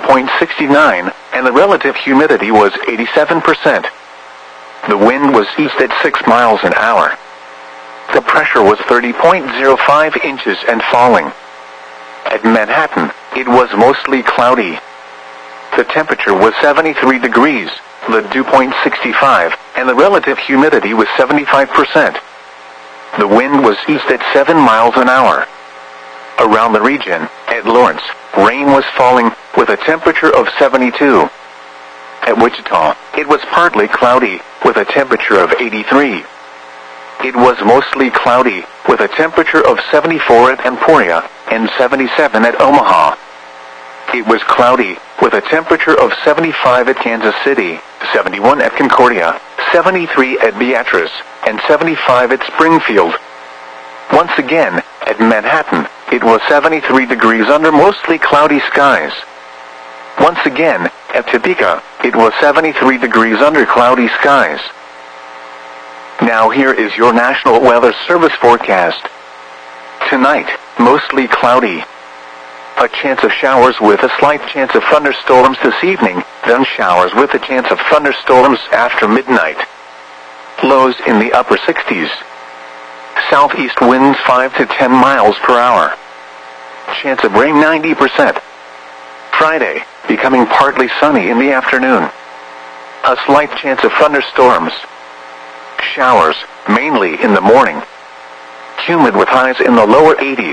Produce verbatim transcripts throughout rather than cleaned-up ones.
point six nine, and the relative humidity was eighty-seven percent. The wind was east at six miles an hour. The pressure was thirty point zero five inches and falling. At Manhattan, it was mostly cloudy. The temperature was seventy-three degrees, the dew point sixty-five, and the relative humidity was seventy-five percent. The wind was east at seven miles an hour. Around the region, at Lawrence, rain was falling, with a temperature of seventy-two. At Wichita, it was partly cloudy, with a temperature of eighty-three. It was mostly cloudy, with a temperature of seventy-four at Emporia, and seventy-seven at Omaha. It was cloudy, with a temperature of seventy-five at Kansas City, seventy-one at Concordia, seventy-three at Beatrice, and seventy-five at Springfield. Once again, at Manhattan, it was seventy-three degrees under mostly cloudy skies. Once again, at Topeka, it was seventy-three degrees under cloudy skies. Now here is your National Weather Service forecast. Tonight, mostly cloudy. A chance of showers with a slight chance of thunderstorms this evening, then showers with a chance of thunderstorms after midnight. Lows in the upper sixties. Southeast winds five to ten miles per hour. Chance of rain ninety percent. Friday, becoming partly sunny in the afternoon. A slight chance of thunderstorms. Showers, mainly in the morning. Humid with highs in the lower eighties.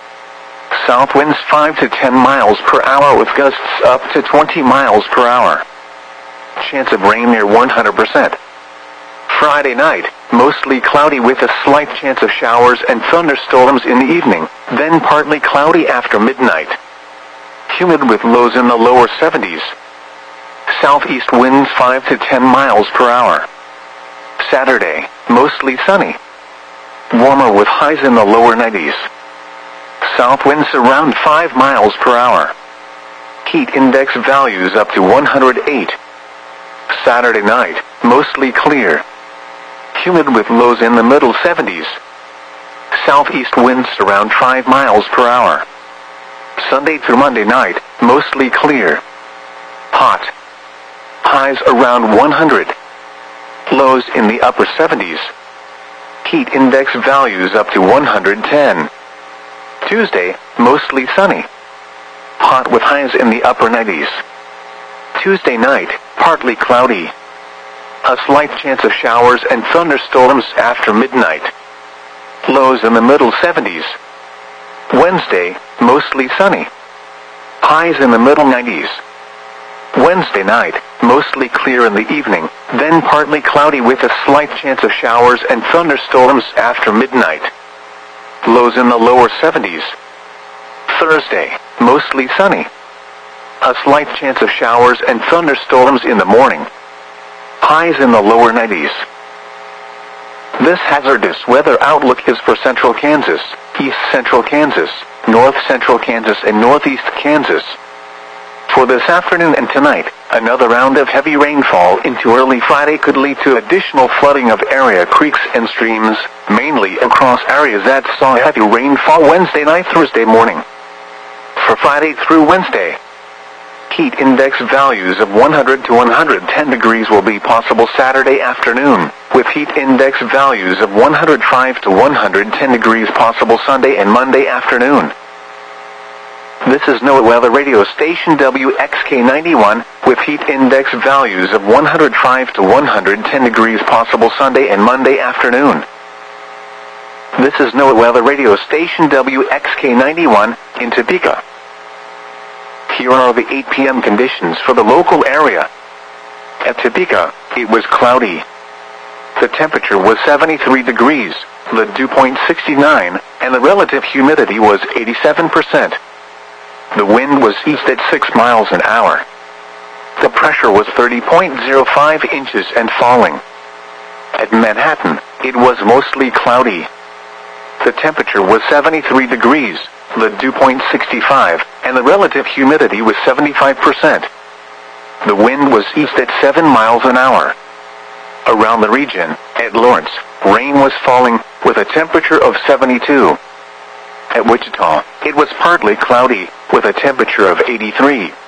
South winds five to ten miles per hour with gusts up to twenty miles per hour. Chance of rain near one hundred percent. Friday night, mostly cloudy with a slight chance of showers and thunderstorms in the evening, then partly cloudy after midnight. Humid with lows in the lower seventies. Southeast winds five to ten miles per hour. Saturday, mostly sunny. Warmer with highs in the lower nineties. South winds around five miles per hour. Heat index values up to one hundred eight. Saturday night, mostly clear. Humid with lows in the middle seventies. Southeast winds around five miles per hour. Sunday through Monday night, mostly clear. Hot. Highs around one hundred. Lows in the upper seventies. Heat index values up to one hundred ten. Tuesday, mostly sunny. Hot with highs in the upper nineties. Tuesday night, partly cloudy. A slight chance of showers and thunderstorms after midnight. Lows in the middle seventies. Wednesday, mostly sunny. Highs in the middle nineties. Wednesday night, mostly clear in the evening, then partly cloudy with a slight chance of showers and thunderstorms after midnight. Lows in the lower seventies. Thursday, mostly sunny. A slight chance of showers and thunderstorms in the morning. Highs in the lower nineties. This hazardous weather outlook is for central Kansas, east central Kansas, north central Kansas, and northeast Kansas. For this afternoon and tonight, another round of heavy rainfall into early Friday could lead to additional flooding of area creeks and streams, mainly across areas that saw heavy rainfall Wednesday night, Thursday morning. For Friday through Wednesday, heat index values of one hundred to one hundred ten degrees will be possible Saturday afternoon, with heat index values of one hundred five to one hundred ten degrees possible Sunday and Monday afternoon. This is NOAA Weather Radio Station W X K ninety-one, with heat index values of one hundred five to one hundred ten degrees possible Sunday and Monday afternoon. This is NOAA Weather Radio Station W X K ninety-one, in Topeka. Here are the eight p m conditions for the local area. At Topeka, it was cloudy. The temperature was seventy-three degrees, the dew point sixty-nine, and the relative humidity was eighty-seven percent. The wind was east at six miles an hour. The pressure was thirty point zero five inches and falling. At Manhattan, it was mostly cloudy. The temperature was seventy-three degrees, the dew point sixty-five, and the relative humidity was seventy-five percent. The wind was east at seven miles an hour. Around the region, at Lawrence, rain was falling, with a temperature of seventy-two. At Wichita, it was partly cloudy, with a temperature of eighty-three.